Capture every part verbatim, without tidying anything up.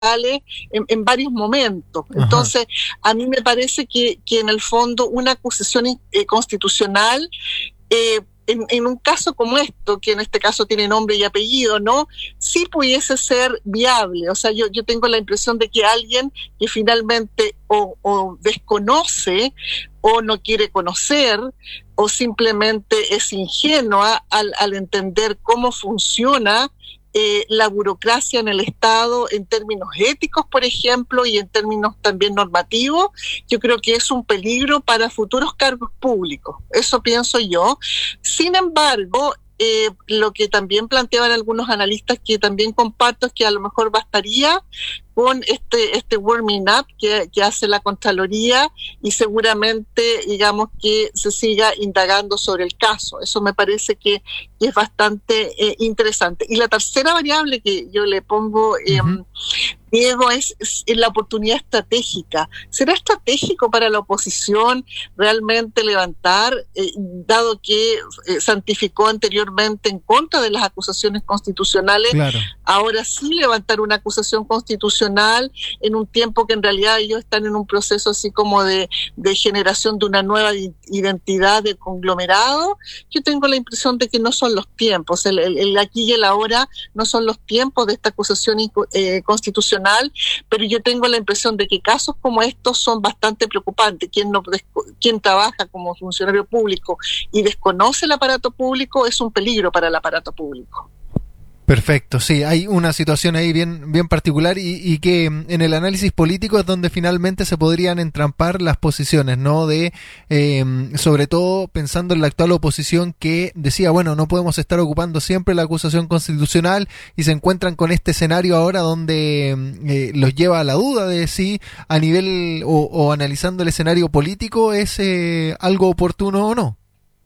En, en varios momentos. Entonces, ajá, a mí me parece que, que en el fondo una acusación eh, constitucional, eh, en, en un caso como esto, que en este caso tiene nombre y apellido, ¿no? Sí pudiese ser viable. O sea, yo, yo tengo la impresión de que alguien que finalmente o, o desconoce o no quiere conocer o simplemente es ingenua al, al entender cómo funciona Eh, la burocracia en el Estado en términos éticos, por ejemplo, y en términos también normativos, yo creo que es un peligro para futuros cargos públicos. Eso pienso yo. Sin embargo, eh, lo que también planteaban algunos analistas, que también comparto, es que a lo mejor bastaría con este, este warming up que, que hace la Contraloría y seguramente, digamos, que se siga indagando sobre el caso. Eso me parece que, que es bastante eh, interesante. Y la tercera variable que yo le pongo, eh, uh-huh. Diego, es, es la oportunidad estratégica. ¿Será estratégico para la oposición realmente levantar, eh, dado que eh, santificó anteriormente en contra de las acusaciones constitucionales, claro, ahora sí levantar una acusación constitucional en un tiempo que en realidad ellos están en un proceso así como de, de generación de una nueva identidad de conglomerado? Yo tengo la impresión de que no son los tiempos, el, el, el aquí y el ahora no son los tiempos de esta acusación eh, constitucional, pero yo tengo la impresión de que casos como estos son bastante preocupantes. Quien, no, quien trabaja como funcionario público y desconoce el aparato público es un peligro para el aparato público. Perfecto, sí, hay una situación ahí bien, bien particular y, y que en el análisis político es donde finalmente se podrían entrampar las posiciones, ¿no? De, eh, sobre todo pensando en la actual oposición que decía, bueno, no podemos estar ocupando siempre la acusación constitucional y se encuentran con este escenario ahora donde eh, los lleva a la duda de si a nivel o, o analizando el escenario político es eh, algo oportuno o no.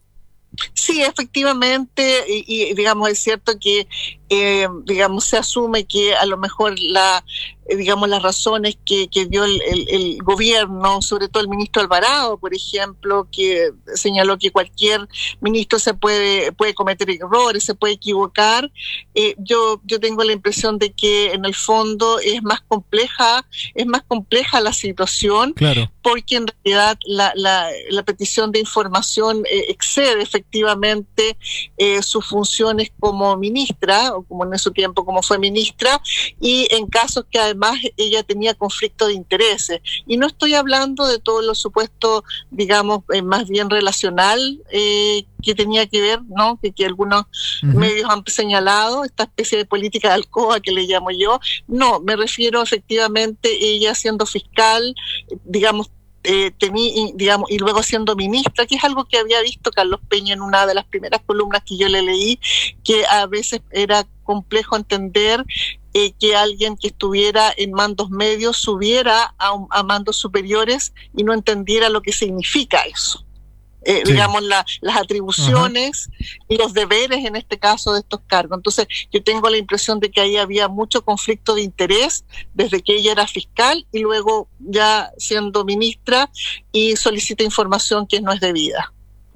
Sí, efectivamente, y, y digamos, es cierto que eh, digamos, se asume que a lo mejor la, eh, digamos, las razones que, que dio el, el, el gobierno, sobre todo el ministro Alvarado, por ejemplo, que señaló que cualquier ministro se puede, puede cometer errores, se puede equivocar. Eh, yo, yo tengo la impresión de que en el fondo es más compleja, es más compleja la situación, claro, porque en realidad la, la, la petición de información eh, excede efectivamente eh, sus funciones como ministra, o como en su tiempo como fue ministra, y en casos que además ella tenía conflicto de intereses. Y no estoy hablando de todos los supuestos, digamos, eh, más bien relacional eh, que tenía que ver, ¿no? Que, que algunos uh-huh. medios han señalado, esta especie de política de alcoba que le llamo yo. No, me refiero efectivamente ella siendo fiscal, digamos, Eh, tení, digamos, y luego siendo ministra, que es algo que había visto Carlos Peña en una de las primeras columnas que yo le leí, que a veces era complejo entender eh, que alguien que estuviera en mandos medios subiera a, un, a mandos superiores y no entendiera lo que significa eso. Eh, sí. digamos, la, las atribuciones uh-huh. y los deberes, en este caso, de estos cargos. Entonces, yo tengo la impresión de que ahí había mucho conflicto de interés desde que ella era fiscal y luego ya siendo ministra y solicita información que no es debida.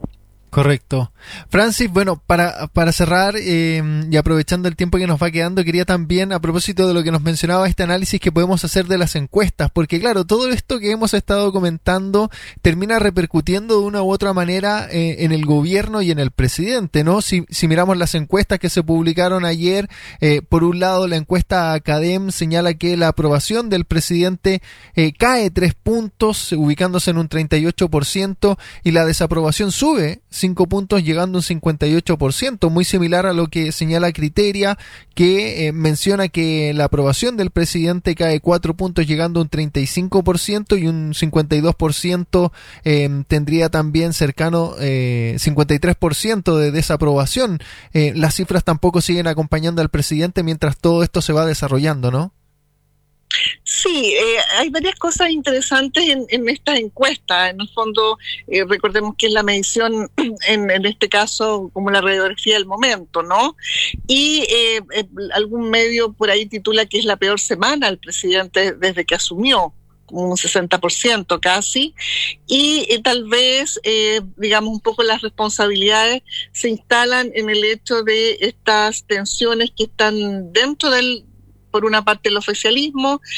Correcto. Francis, bueno, para, para cerrar eh, y aprovechando el tiempo que nos va quedando, quería también, a propósito de lo que nos mencionaba, este análisis que podemos hacer de las encuestas, porque claro, todo esto que hemos estado comentando termina repercutiendo de una u otra manera eh, en el gobierno y en el presidente, ¿no? Si, si miramos las encuestas que se publicaron ayer, eh, por un lado la encuesta Academ señala que la aprobación del presidente eh, cae tres puntos, ubicándose en un treinta y ocho por ciento, y la desaprobación sube cinco puntos, llegando a un cincuenta y ocho por ciento, muy similar a lo que señala Criteria, que eh, menciona que la aprobación del presidente cae cuatro puntos, llegando a un treinta y cinco por ciento, y un cincuenta y dos por ciento eh, tendría también cercano eh, cincuenta y tres por ciento de desaprobación. Eh, las cifras tampoco siguen acompañando al presidente mientras todo esto se va desarrollando, ¿no? Sí, eh, hay varias cosas interesantes en, en estas encuestas. En el fondo, eh, recordemos que es la medición, en, en este caso, como la radiografía del momento, ¿no? Y eh, eh, algún medio por ahí titula que es la peor semana del presidente desde que asumió, como un sesenta por ciento casi, y eh, tal vez, eh, digamos, un poco las responsabilidades se instalan en el hecho de estas tensiones que están dentro del por una parte el oficialismo